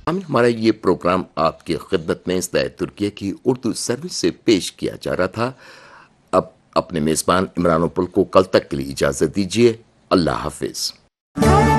हमारा ये प्रोग्राम आपकी खिदमत में इस्ताद तुर्किया की उर्दू सर्विस से पेश किया जा रहा था। अब अपने मेज़बान इमरान उपुल को कल तक के लिए इजाज़त दीजिए। अल्लाह हाफिज़।